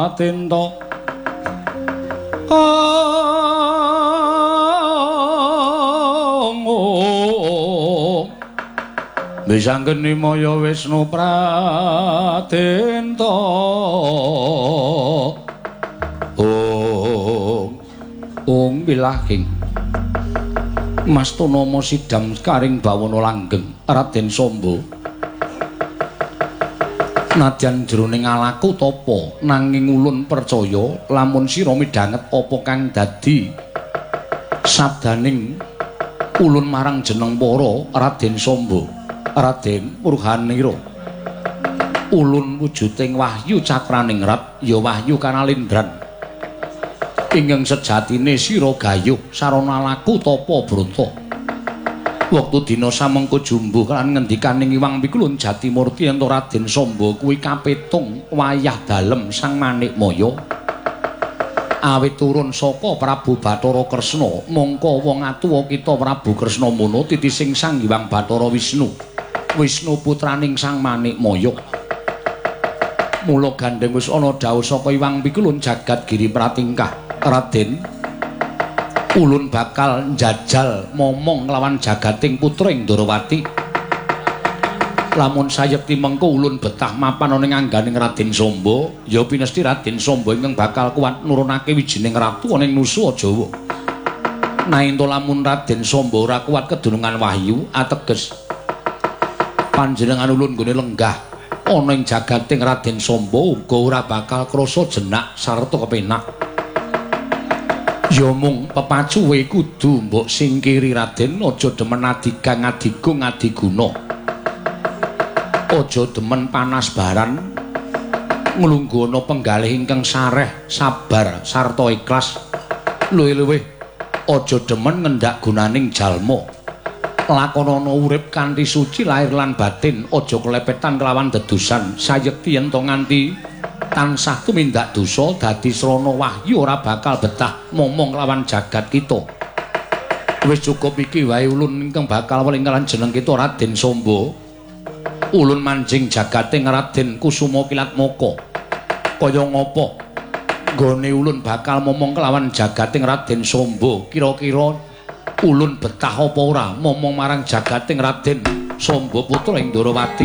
Tento bisa geni maya Wisnu Pratenta Om Wilahing Mastunama sidam karing bawana langgeng Raden Samba nadyan jroning alaku tapa nanging ulun percaya lamun sira midhanget apa kang dadi sabdaning ulun marang jeneng para Raden Samba Raden Purhanira ulun wujuding wahyu cakraning rat ya wahyu kanalindran ingkang sejatine sira gayuh sarana laku tapa brata wektu dina samengko jumbuh lan ngendikaning Iwang Pikulun Jatimurti ento Raden Samba kuwi kapetung wayah dalem Sang Manikmaya awit turun saka Prabu Bathara Kresna mongko wong atuwa kita Prabu Kresna Muna titising Sang Hyang Bathara Wisnu putraning Sang Manikmaya mula gandeng wis ana dawuh saka Iwang Pikulun jagat giri pratingkah Raden ulun bakal njajal momong lawan jagating putra ing Ndarawati lamun sayekti mengko ulun betah mapan ana ing angganing Raden Samba ya pinesti Raden Samba ingkang bakal kuat nurunake wijining ratu ana ing Nusa Jawa naento lamun Raden Samba ora kuat kedunungan wahyu ateges panjenengan ulun nggone lenggah ana ing jagating Raden Samba uga ora bakal krasa jenak sarta kepenak ya mung pepacuwe kudu mbok singkiri Raden aja demen adigang adigung adiguna aja demen panas baran nglungguhana penggalih ingkang sareh sabar sarta ikhlas luwih-luwih aja demen ngendhak gunaning jalma lakonana urip kanthi suci lahir lan batin aja kelepetan kelawan dedusan sayekti yen to nganti tansah tumindak dosa dadi srana wahyu ora bakal betah momong lawan jagat kita wis cukup iki wae ulun ingkang bakal weling kalian jeneng kita Raden Samba ulun manjing jagating Raden Kusuma Kilatmaka kaya ngapa nggone ulun bakal momong kelawan jagating Raden Samba kira-kira ulun betah apa ora momong marang jagating Raden Samba putra ing Ndarawati